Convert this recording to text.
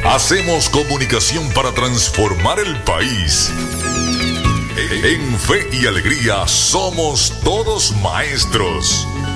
Hacemos comunicación para transformar el país. En Fe y Alegría somos todos maestros.